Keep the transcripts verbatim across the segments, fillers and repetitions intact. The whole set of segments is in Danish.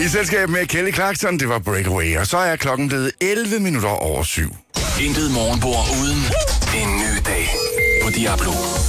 I selskab med Kelly Clarkson, det var Breakaway, og så er klokken blevet elleve minutter over syv. Intet morgenbord uden en ny dag på Diablo.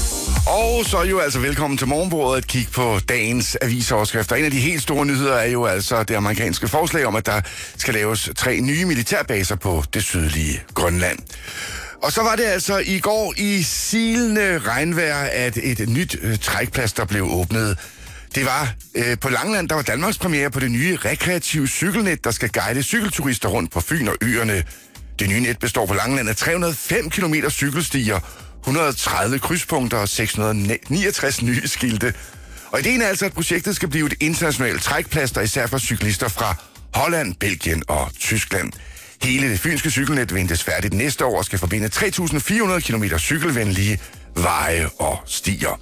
Og så er jo altså velkommen til morgenbordet at kigge på dagens avisoverskrifter. En af de helt store nyheder er jo altså det amerikanske forslag om, at der skal laves tre nye militærbaser på det sydlige Grønland. Og så var det altså i går i silende regnvejr, at et nyt øh, trækplaster blev åbnet. Det var øh, på Langeland, der var Danmarks premiere på det nye rekreative cykelnet, der skal guide cykelturister rundt på Fyn og øerne. Det nye net består på Langeland af tre hundrede og fem kilometer cykelstier, et hundrede og tredive krydspunkter og seks hundrede og niogtres nye skilte. Og ideen er altså, at projektet skal blive et internationalt trækplaster, især for cyklister fra Holland, Belgien og Tyskland. Hele det fynske cykelnet ventes færdigt næste år og skal forbinde tre tusind fire hundrede kilometer cykelvenlige veje og stier.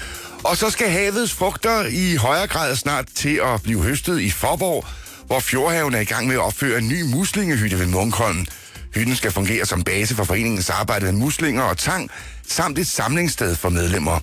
Og så skal havets frugter i højere grad snart til at blive høstet i Fåborg, hvor Fjordhaven er i gang med at opføre en ny muslingehytte ved Munkholm. Hytten skal fungere som base for foreningens arbejde med muslinger og tang, samt et samlingssted for medlemmer.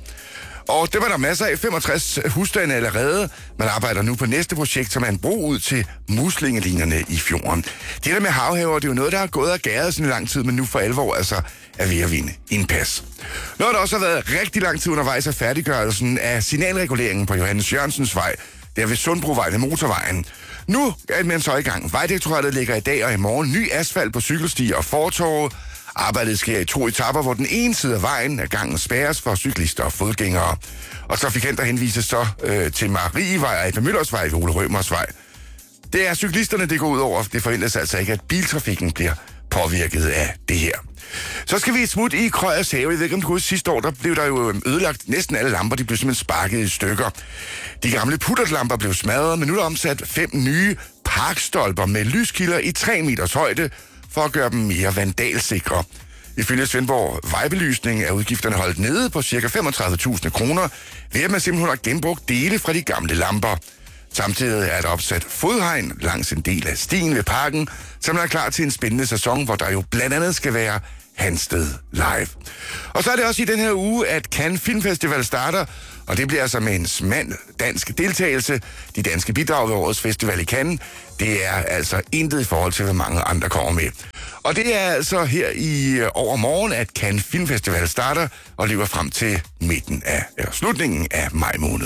Og det var der masser af, femogtres husstande allerede. Man arbejder nu på næste projekt, som er en bro ud til muslingelinerne i fjorden. Det der med havhaver, det er jo noget, der har gået og gæret sådan en lang tid, men nu for alvor altså er ved at vinde indpas. Noget, der også har været rigtig lang tid undervejs af færdiggørelsen af signalreguleringen på Johannes Jørgensens vej, der ved Sundbrovej ved motorvejen. Nu er man så i gang. Vejdirektoratet lægger i dag og i morgen ny asfalt på cykelstier og fortorve. Arbejdet sker i to etaper, hvor den ene side af vejen af gangen spærres for cyklister og fodgængere. Og trafikanter henvises så øh, til Marievej og Ebbe Møllersvej ved Ole Rømers Vej. Det er cyklisterne, det går ud over. Det forventes altså ikke, at biltrafikken bliver påvirket af det her. Så skal vi et smut i Krøyers Have. Jeg ved ikke, om du kunne sidste år, der blev der jo ødelagt næsten alle lamper. De blev simpelthen sparket i stykker. De gamle puttertlamper blev smadret, men nu er der omsat fem nye parkstolper med lyskilder i tre meters højde, for at gøre dem mere vandalsikre. Ifølge Svendborg Vejbelysning er udgifterne holdt nede på ca. femogtredive tusind kroner, ved at man simpelthen har genbrugt dele fra de gamle lamper. Samtidig er der opsat fodhegn langs en del af stien ved parken, som er klar til en spændende sæson, hvor der jo blandt andet skal være Hansted Live. Og så er det også i den her uge, at Cannes Filmfestival starter, og det bliver altså med en smand dansk deltagelse. De danske bidrag ved årets festival i Cannes, det er altså intet i forhold til, hvad mange andre kommer med. Og det er altså her i overmorgen, at Cannes Filmfestival starter og løber frem til midten af, eller slutningen af maj måned.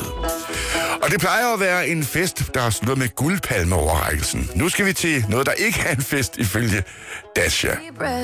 Og det plejer at være en fest, der er slutter med guldpalmeoverrækkelsen. Nu skal vi til noget, der ikke er en fest ifølge Dasha.